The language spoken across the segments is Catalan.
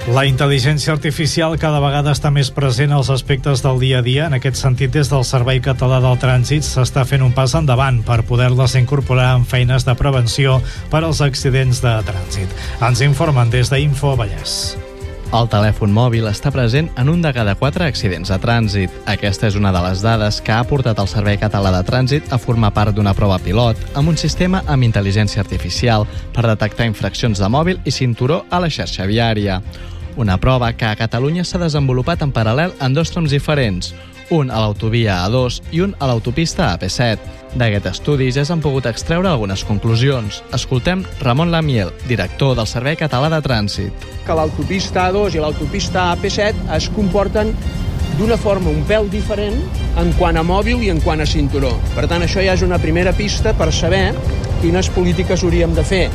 La intel·ligència artificial cada vegada està més present als aspectes del dia a dia. En aquest sentit, des del Servei Català del Trànsit s'està fent un pas endavant per poder-les incorporar en feines de prevenció per als accidents de trànsit. Ens informen des d'Info Vallès. El telèfon mòbil està present en un de cada 4 accidents de trànsit. Aquesta és una de les dades que ha portat el Servei Català de Trànsit a formar part d'una prova pilot amb un sistema amb intel·ligència artificial per detectar infraccions de mòbil i cinturó a la xarxa viària. Una prova que a Catalunya s'ha desenvolupat en paral·lel en 2 trams diferents, un a l'autovia A2 i un a l'autopista AP7. D'aquest estudi ja s'han pogut extreure algunes conclusions. Escoltem Ramon Lamiel, director del Servei Català de Trànsit. Que l'autopista A2 i l'autopista AP7 es comporten d'una forma un pèl diferent en quant a mòbil i en quant a cinturó. Per tant, això ja és una primera pista per saber quines polítiques hauríem de fer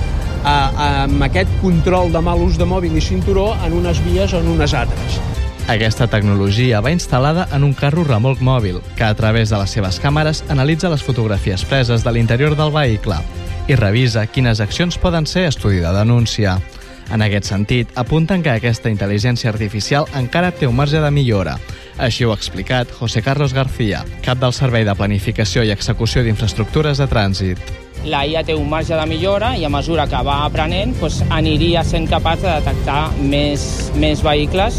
amb aquest control de mal ús de mòbil i cinturó en unes vies o en unes altres. Aquesta tecnologia va instal·lada en un carro remolc mòbil, que a través de les seves càmeres analitza les fotografies preses de l'interior del vehicle i revisa quines accions poden ser estudi de denúncia. En aquest sentit, apunten que aquesta intel·ligència artificial encara té un marge de millora. Així ho ha explicat José Carlos García, cap del Servei de Planificació i Execució d'Infraestructures de Trànsit. La IA té un marge de millora i a mesura que va aprenent aniria sent capaç de detectar més vehicles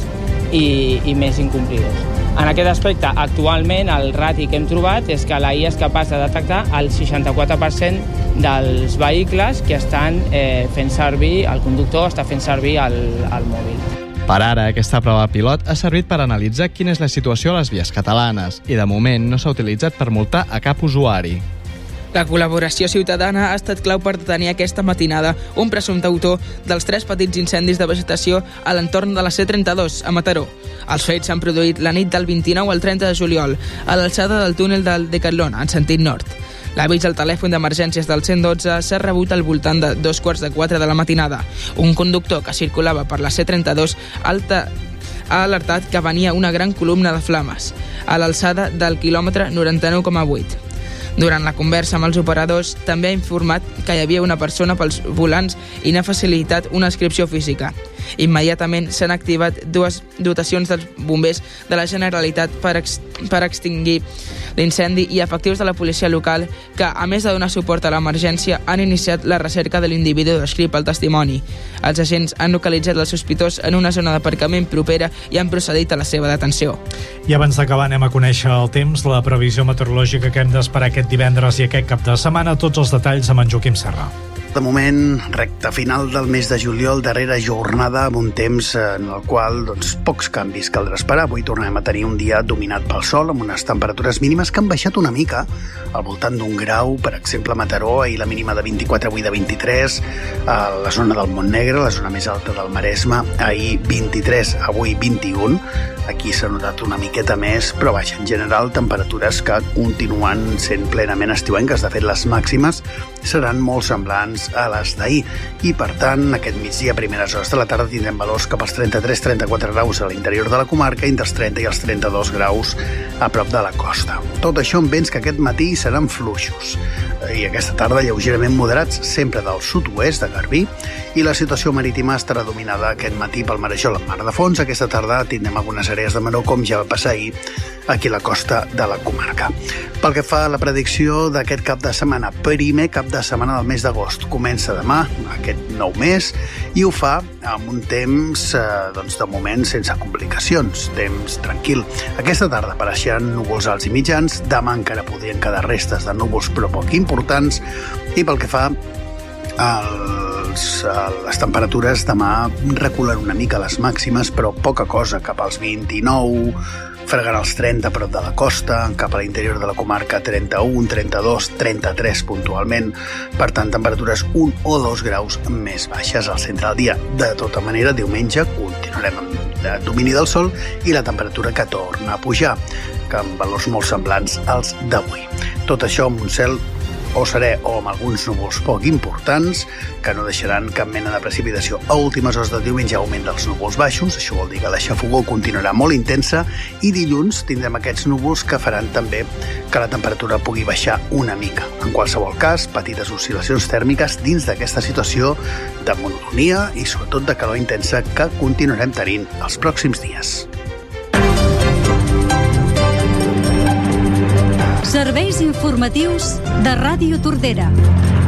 i més incomplidors. En aquest aspecte, actualment, el rati que hem trobat és que la IA és capaç de detectar el 64% dels vehicles que estan fent servir, el conductor està fent servir el mòbil. Per ara, aquesta prova pilot ha servit per analitzar quina és la situació a les vies catalanes i, de moment, no s'ha utilitzat per multar a cap usuari. La col·laboració ciutadana ha estat clau per detenir aquesta matinada un presumpte autor dels 3 petits incendis de vegetació a l'entorn de la C32, a Mataró. Els fets s'han produït la nit del 29 al 30 de juliol, a l'alçada del túnel del Decathlon, en sentit nord. L'avís al telèfon d'emergències del 112 s'ha rebut al voltant de 3:45 de la matinada. Un conductor que circulava per la C32 ha alertat que venia una gran columna de flames, a l'alçada del quilòmetre 99,8. Durant la conversa amb els operadors, també ha informat que hi havia una persona pels volants i n'ha facilitat una inscripció física. Immediatament s'han activat 2 dotacions dels bombers de la Generalitat per extingir l'incendi i efectius de la policia local que, a més de donar suport a l'emergència, han iniciat la recerca de l'individu descrit pel testimoni. Els agents han localitzat el sospitós en una zona d'aparcament propera i han procedit a la seva detenció. I abans d'acabar anem a conèixer el temps, la previsió meteorològica que hem d'esperar aquest divendres i aquest cap de setmana. Tots els detalls amb en Joaquim Serra. De moment, recta final del mes de juliol, darrera jornada amb un temps en el qual pocs canvis caldrà esperar. Avui tornem a tenir un dia dominat pel sol amb unes temperatures mínimes que han baixat una mica, al voltant d'1 grau, per exemple a Mataró, ahir la mínima de 24, avui de 23, a la zona del Montnegre, la zona més alta del Maresme, ahir 23, avui 21. Aquí s'ha notat una miqueta més, però vaja, en general, temperatures que continuen sent plenament estiuenques. De fet, les màximes seran molt semblants a les d'ahir i, per tant, aquest migdia, a primeres hores de la tarda, tindrem valors cap als 33-34 graus a l'interior de la comarca i entre els 30 i els 32 graus a prop de la costa. Tot això amb vents que aquest matí seran fluixos i aquesta tarda lleugerament moderats, sempre del sud-oest de Garbí, i la situació marítima estarà dominada aquest matí pel marejol en mar de fons. Aquesta tarda tindrem algunes àrees de maró, com ja va passar ahir aquí a la costa de la comarca. Pel que fa a la predicció d'aquest cap de setmana, primer cap de setmana del mes d'agost. Comença demà, aquest nou mes, i ho fa amb un temps, de moment, sense complicacions, temps tranquil. Aquesta tarda apareixeran núvols alts i mitjans, demà encara podrien quedar restes de núvols però poc importants, i pel que fa les temperatures, demà reculen una mica les màximes, però poca cosa, cap als 29, fregarà els 30 a prop de la costa, cap a l'interior de la comarca 31, 32, 33 puntualment. Per tant, temperatures 1 o 2 graus més baixes al centre del dia. De tota manera, diumenge continuarem amb el domini del sol i la temperatura que torna a pujar, que amb valors molt semblants als d'avui. Tot això amb un cel o serè o amb alguns núvols poc importants que no deixaran cap mena de precipitació. A últimes hores del diumenge augmenten els núvols baixos, això vol dir que la xafogor continuarà molt intensa i dilluns tindrem aquests núvols que faran també que la temperatura pugui baixar una mica. En qualsevol cas, petites oscil·lacions tèrmiques dins d'aquesta situació de monotonia i sobretot de calor intensa que continuarem tenint els pròxims dies. Serveis informatius de Ràdio Tordera.